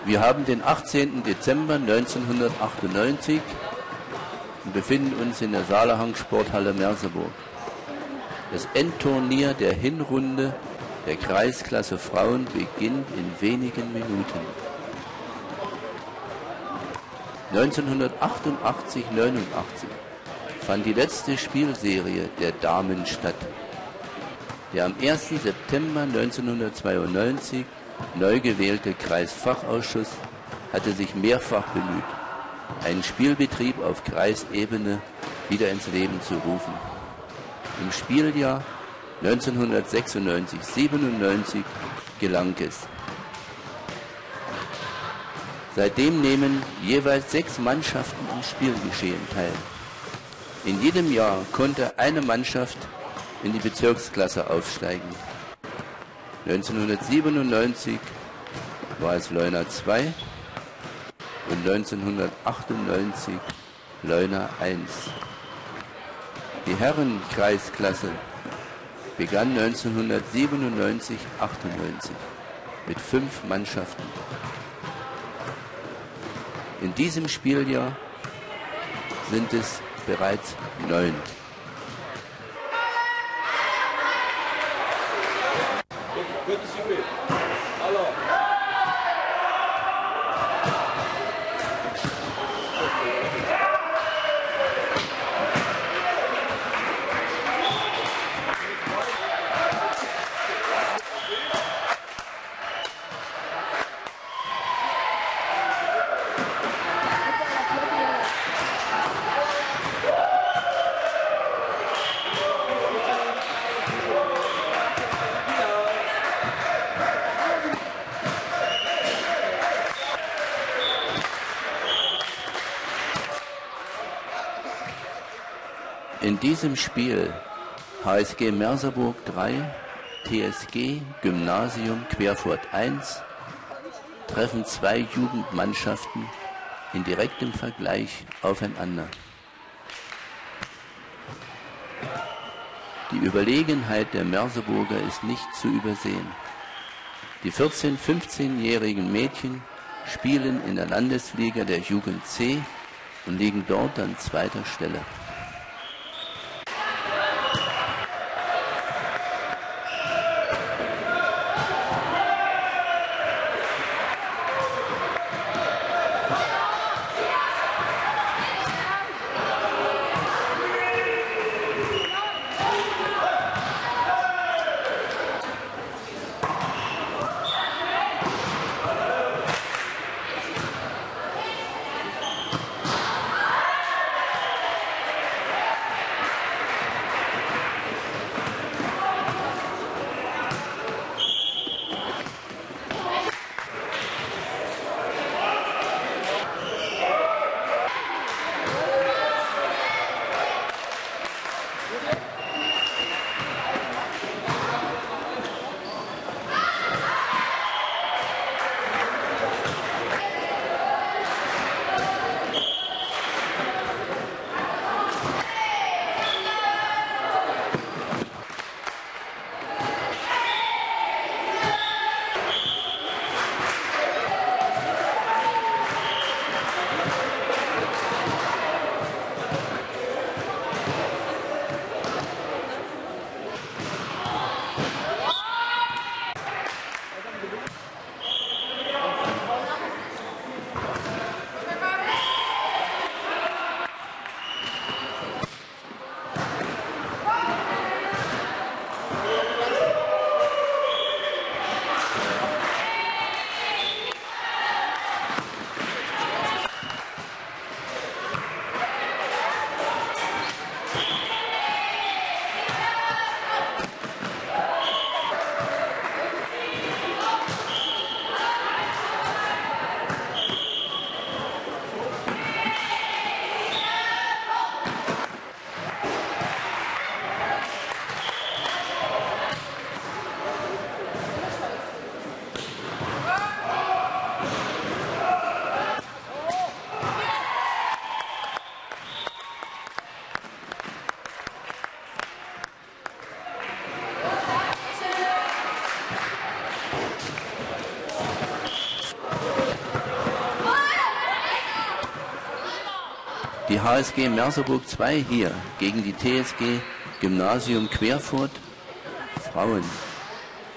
Wir haben den 18. Dezember 1998 und befinden uns in der Saale-Hank Sporthalle Merseburg. Das Endturnier der Hinrunde der Kreisklasse Frauen beginnt in wenigen Minuten. 1988-89 fand die letzte Spielserie der Damen statt. Der am 1. September 1992 neu gewählte Kreisfachausschuss hatte sich mehrfach bemüht, einen Spielbetrieb auf Kreisebene wieder ins Leben zu rufen. Im Spieljahr 1996-97 gelang es. Seitdem nehmen jeweils 6 Mannschaften am Spielgeschehen teil. In jedem Jahr konnte eine Mannschaft in die Bezirksklasse aufsteigen. 1997 war es Leuna 2 und 1998 Leuna 1. Die Herrenkreisklasse begann 1997-98 mit 5 Mannschaften. In diesem Spieljahr sind es bereits 9. In diesem Spiel HSG Merseburg 3, TSG Gymnasium Querfurt 1 treffen 2 Jugendmannschaften in direktem Vergleich aufeinander. Die Überlegenheit der Merseburger ist nicht zu übersehen. Die 14-, 15-jährigen Mädchen spielen in der Landesliga der Jugend C und liegen dort an 2. Stelle. Die HSG Merseburg 2 hier gegen die TSG Gymnasium Querfurt Frauen.